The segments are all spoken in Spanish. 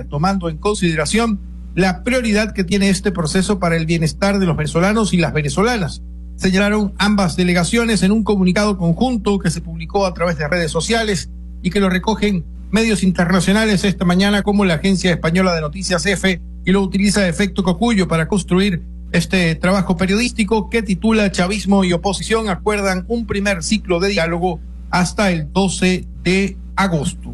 tomando en consideración la prioridad que tiene este proceso para el bienestar de los venezolanos y las venezolanas, señalaron ambas delegaciones en un comunicado conjunto que se publicó a través de redes sociales y que lo recogen medios internacionales esta mañana como la Agencia Española de Noticias EFE, y lo utiliza Efecto Cocuyo para construir este trabajo periodístico que titula Chavismo y oposición acuerdan un primer ciclo de diálogo hasta el 12 de agosto.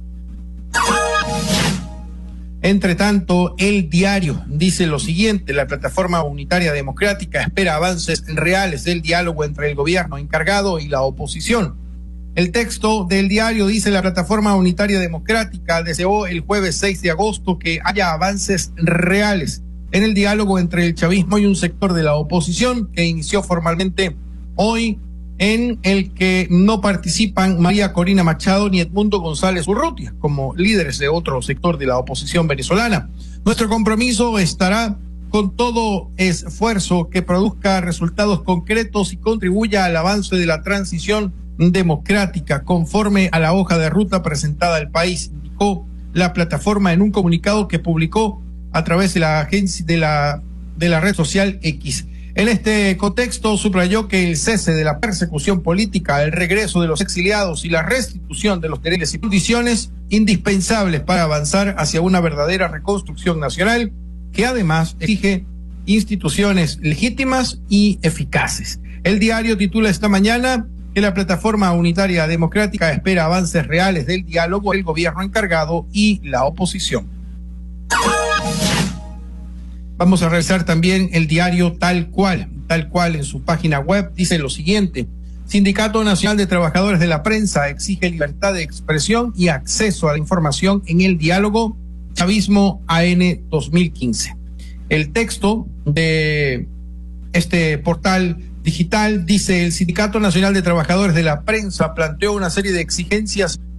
Entre tanto, El Diario dice lo siguiente: la Plataforma Unitaria Democrática espera avances reales del diálogo entre el gobierno encargado y la oposición. El texto del Diario dice: la Plataforma Unitaria Democrática deseó el jueves 6 de agosto que haya avances reales en el diálogo entre el chavismo y un sector de la oposición que inició formalmente hoy, en el que no participan María Corina Machado ni Edmundo González Urrutia como líderes de otro sector de la oposición venezolana. Nuestro compromiso estará con todo esfuerzo que produzca resultados concretos y contribuya al avance de la transición democrática conforme a la hoja de ruta presentada al país, indicó la plataforma en un comunicado que publicó a través de la agencia de la red social X. En este contexto subrayó que el cese de la persecución política, el regreso de los exiliados y la restitución de los derechos y condiciones indispensables para avanzar hacia una verdadera reconstrucción nacional que además exige instituciones legítimas y eficaces. El Diario titula esta mañana que la Plataforma Unitaria Democrática espera avances reales del diálogo del gobierno encargado y la oposición. Vamos a revisar también El Diario Tal Cual en su página web dice lo siguiente: Sindicato Nacional de Trabajadores de la Prensa exige libertad de expresión y acceso a la información en el diálogo Chavismo AN 2015. El texto de este portal digital dice: el Sindicato Nacional de Trabajadores de la Prensa planteó una serie de exigencias